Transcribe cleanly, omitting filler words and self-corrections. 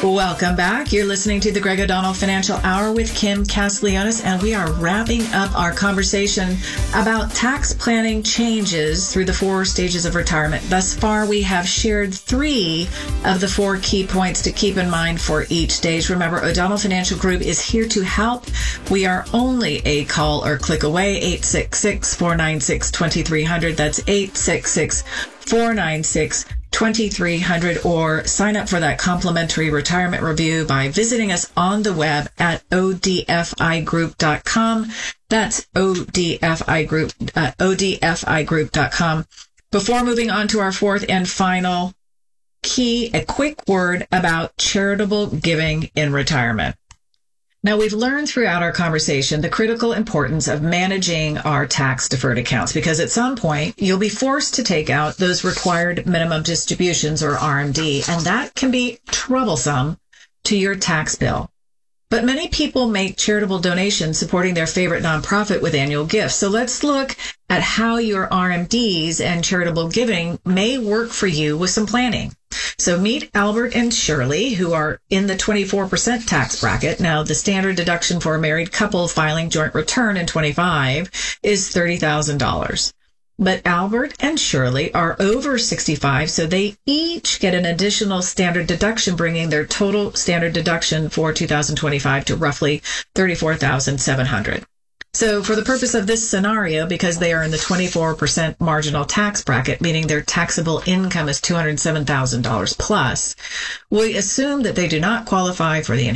Welcome back. You're listening to the Greg O'Donnell Financial Hour with Kim Castiglionis, and we are wrapping up our conversation about tax planning changes through the 4 stages of retirement. Thus far, we have shared 3 of the 4 key points to keep in mind for each stage. Remember, O'Donnell Financial Group is here to help. We are only a call or click away, 866-496-2300. That's 866-496-2300. 2300, or sign up for that complimentary retirement review by visiting us on the web at odfigroup.com. That's odfigroup.com. Before moving on to our 4th and final key, a quick word about charitable giving in retirement. Now, we've learned throughout our conversation the critical importance of managing our tax-deferred accounts, because at some point you'll be forced to take out those required minimum distributions, or RMD, and that can be troublesome to your tax bill. But many people make charitable donations supporting their favorite nonprofit with annual gifts. So let's look at how your RMDs and charitable giving may work for you with some planning. So meet Albert and Shirley, who are in the 24% tax bracket. Now, the standard deduction for a married couple filing joint return in 25 is $30,000. But Albert and Shirley are over 65, so they each get an additional standard deduction, bringing their total standard deduction for 2025 to roughly $34,700. So for the purpose of this scenario, because they are in the 24% marginal tax bracket, meaning their taxable income is $207,000 plus, we assume that they do not qualify for the